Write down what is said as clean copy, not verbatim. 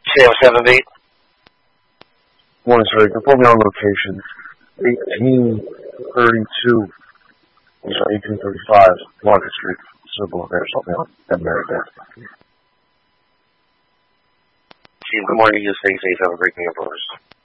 Sam 7-8. Morning, sir. Confirm your location. 1832. 1835. Market Street. Civil Affairs. Help me out. And Meredith. Team, good morning. You stay safe. Have a great day, of course.